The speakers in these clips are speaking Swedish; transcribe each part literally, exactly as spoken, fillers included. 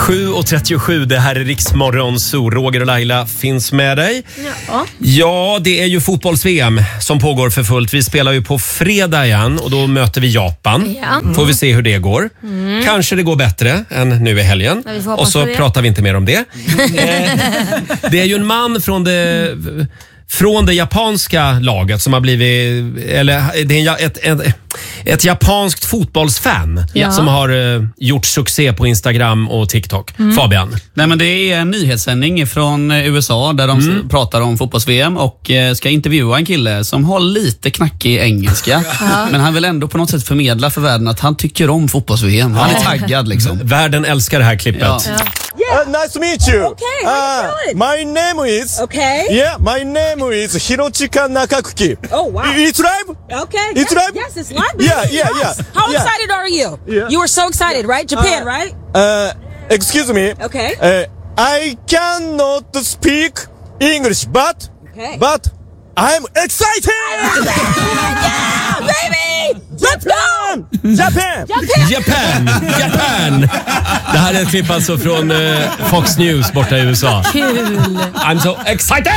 sju och trettiosju, det här är Riksmorgon, så Roger och Laila finns med dig. Ja. Ja, det är ju fotbolls-V M som pågår för fullt. Vi spelar ju på fredag igen och då möter vi Japan. Ja. Får vi se hur det går. Mm. Kanske det går bättre än nu i helgen. Ja, och så pratar vi inte mer om det. Det är ju en man från det... Från det japanska laget som har blivit, eller det är ett, ett, ett japanskt fotbollsfan ja. som har uh, gjort succé på Instagram och TikTok. Mm. Fabian? Nej, men det är en nyhetssändning från U S A där de mm. pratar om fotbolls-V M och uh, ska intervjua en kille som har lite knackig engelska. Ja. Men han vill ändå på något sätt förmedla för världen att han tycker om fotbolls-V M. Han är taggad liksom. Världen älskar det här klippet. Ja. Yeah. Uh, nice to meet you. Okay, how uh, you doing? My name is. Okay. Yeah, my name is Hirochika Nakakuki. Oh wow. It's live. Okay. It's yes, live. Yes, it's live. Baby. Yeah, yeah, yes. yeah. How yeah. excited are you? Yeah. You were so excited, right? Japan, uh, right? Uh, excuse me. Okay. Uh, I cannot speak English, but Okay. but I'm excited. Yeah, baby! Let's go! Japan. Japan! Japan! Japan! Det här är ett klipp alltså från uh, Fox News borta i U S A. Kul! I'm so excited!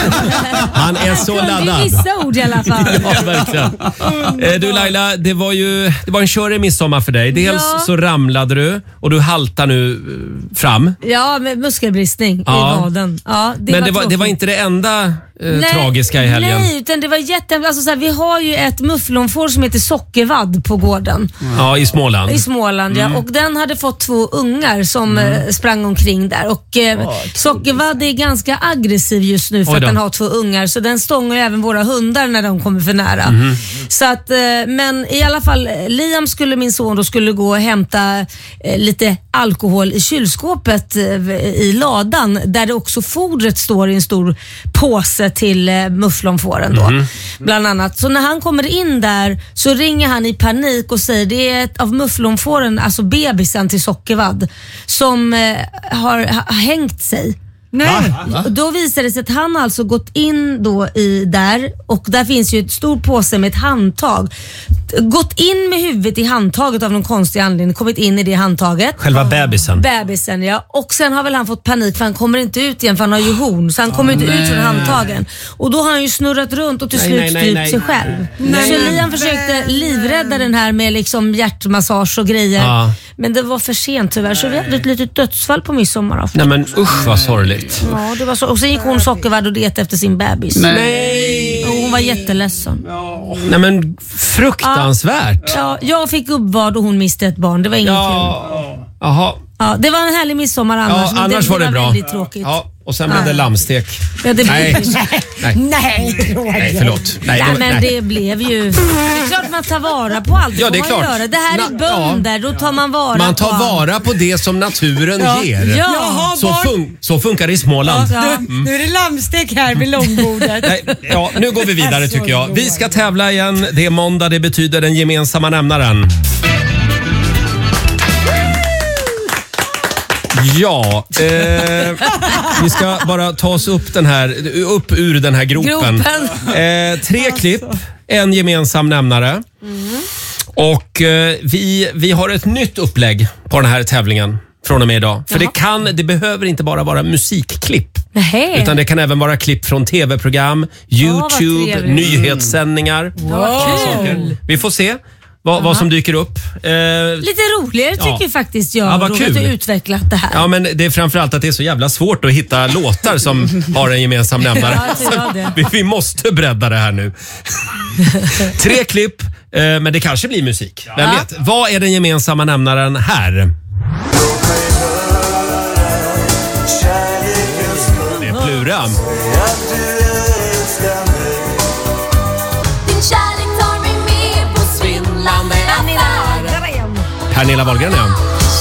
Han är så laddad. Det är vissa ord i alla fall. Ja, verkligen. Eh, du Laila, det var ju det var en körig midsommar för dig. Dels Ja. så ramlade du och du haltar nu eh, fram. Ja, med muskelbristning Ja. i vaden. Ja, det Men var det var, det tråkigt. var inte det enda eh, Nej, tragiska i helgen. Nej, utan det var jätte... Alltså så här, vi har ju ett mufflonfår som heter Sockervadd på gården. Ja, i Småland. I Småland, ja. Och den hade fått två ungar som mm. sprang omkring där. Och eh, Oh, Sockervadd är ganska aggressiv just nu för att den har två ungar. Så den stångar även våra hundar när de kommer för nära. Mm. Så att, eh, men i alla fall, Liam skulle, min son då, skulle gå och hämta eh, lite alkohol i kylskåpet eh, i ladan. Där det också fodret står i en stor påse till eh, mufflonfåren då. Mm. Bland annat. Så när han kommer in där så ringer han i panik och säger det är ett av mufflonfåren, alltså bebisen till Sockervadd, som eh, har ha, hängt sig. Nej. Va? Då visar det sig att han alltså gått in då i där och där finns ju ett stor påse med ett handtag. Gått in med huvudet i handtaget av någon konstig anledning, kommit in i det handtaget. Själva bebisen. Bebisen, ja. Och sen har väl han fått panik för han kommer inte ut igen för han har ju horn. Så han kommer oh, inte nej. ut från handtagen. Och då har han ju snurrat runt och till Nej, slut nej, nej, strypt nej. sig själv. Nej. Så Liam försökte livrädda den här med liksom hjärtmassage och grejer. Ja. Men det var för sent tyvärr. Så vi hade ett litet dödsfall på midsommarafton. Nej men usch vad sorgligt. Ja, det var så. Och sen gick hon Sockervadd och det efter sin bebis. Nej. Och hon var jätteledsen. Nej men fruktansvärt. Ja, jag fick uppvad och hon miste ett barn. Det var inget Ja. kul. Jaha. Ja, det var en härlig midsommar annars. Ja, men annars det, var det, det var bra. väldigt tråkigt. Ja, och sen blev Ja. det lammstek. Ja, det Nej. blev... Nej. Nej, Nej, förlåt. Nej, Nej, det, men nej. det blev ju... Det är klart man tar vara på allt. Ja, det är får man klart. göra. Det här är Na- bönder, då tar man vara Man på tar allt. vara på det som naturen Ja. ger. Ja. Så, fun- så funkar det i Småland. Ja. Mm. Nu är det lammstek här vid långbordet. Nej, ja, nu går vi vidare tycker jag. Vi ska tävla igen. Det är måndag, det betyder den gemensamma nämnaren. Ja, eh, vi ska bara ta oss upp, den här, upp ur den här gropen. Gropen. Eh, tre klipp, en gemensam nämnare. Mm. Och eh, vi, vi har ett nytt upplägg på den här tävlingen från och med idag. För Jaha. det, kan, det behöver inte bara vara musikklipp. Nej. Utan det kan även vara klipp från tv-program, vad YouTube, trevligt. nyhetssändningar. Vad kul. Vi får se vad, vad som dyker upp. Eh, Lite roligare tycker Ja. jag faktiskt jag. Ja, vad Roligt kul. att utvecklat det här. Ja, men det är framförallt att det är så jävla svårt att hitta låtar som har en gemensam nämnare. Ja, det var det. vi, vi måste bredda det här nu. Tre klipp, eh, men det kanske blir musik. Vem Ja. vet? Vad är den gemensamma nämnaren här? Det är Plura. Din kärlek tar mig med på svindlande affär. Pernilla Wahlgren, ja.